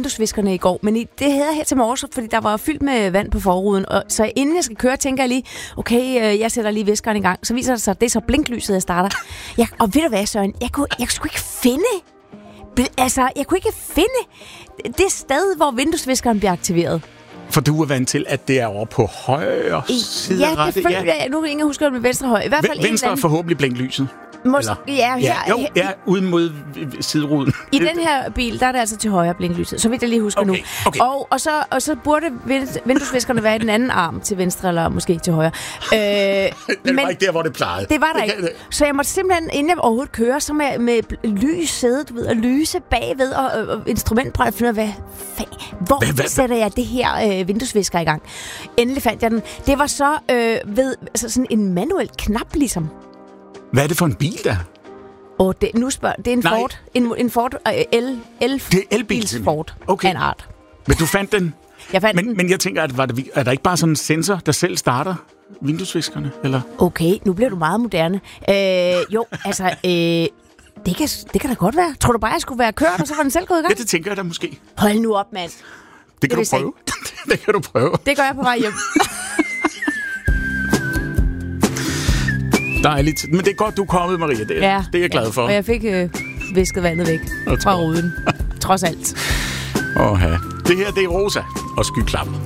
vinduesviskerne i går, men det hedder her til morges, fordi der var fyldt med vand på forruden. Og så inden jeg skal køre, tænker jeg lige, okay, jeg sætter lige viskeren i gang. Så viser det sig, at det er så blinklyset, jeg starter. Og ved du hvad, Søren? Jeg kunne ikke finde... jeg kunne ikke finde det sted, hvor vinduesviskeren bliver aktiveret. For du er vant til, at det er over på højre side. Ja, det føler jeg. Nu kan ingen huske, om det er venstre og højre. I hvert fald venstre er forhåbentlig blinklyset. Måske, ja, ude mod sideruden. I den her bil, der er det altså til højre blinklyset, så vidt jeg lige husker nu. Okay. Og så burde vinduesviskerne være i den anden arm til venstre, eller måske til højre. Det var ikke der, hvor det plejede. Det var der ikke. Så jeg måtte simpelthen, inden jeg overhovedet kører, så med lys sæde, du ved, og lyse bagved, og instrumentbræt, finde ud af, hvor sætter jeg det her vinduesvisker i gang. Endelig fandt jeg den. Det var så ved sådan en manuel knap, ligesom. Hvad er det for en bil, der? Det er en Ford. En Ford det er elbils Ford af en art. Men du fandt den? Jeg fandt den. Men jeg tænker, er der ikke bare sådan en sensor, der selv starter vinduesviskerne? Eller? Okay, nu bliver du meget moderne. Det kan da godt være. Tror du bare, jeg skulle være kørt, og så var den selv gået i gang? Ja, det tænker jeg da måske. Hold nu op, mand. Det kan du prøve. Det kan du prøve. Det gør jeg på vej hjem. Dejligt. Men det er godt, du er kommet, Maria. Det er jeg glad for. Og jeg fik visket vandet væk fra ruden. Trods alt. Det her, det er Rosa og Skyklapper.